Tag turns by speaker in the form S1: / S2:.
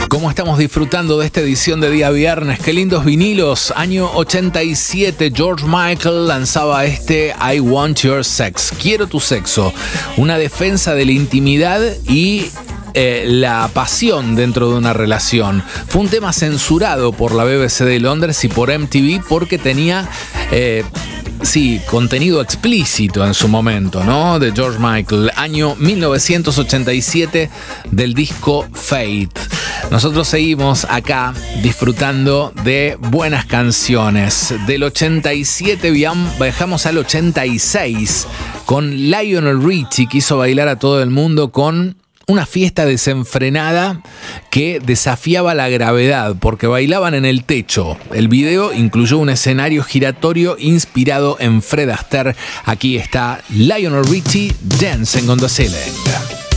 S1: ¿Cómo estamos disfrutando de esta edición de día viernes? Qué lindos vinilos. Año 87, George Michael lanzaba I Want Your Sex. Quiero tu sexo. Una defensa de la intimidad y la pasión dentro de una relación. Fue un tema censurado por la BBC de Londres y por MTV porque tenía... contenido explícito en su momento, ¿no? De George Michael, año 1987 del disco Fate. Nosotros seguimos acá disfrutando de buenas canciones. Del 87 viajamos al 86 con Lionel Richie, que hizo bailar a todo el mundo con una fiesta desenfrenada que desafiaba la gravedad porque bailaban en el techo. El video incluyó un escenario giratorio inspirado en Fred Astaire. Aquí está Lionel Richie, Dancing on the Ceiling.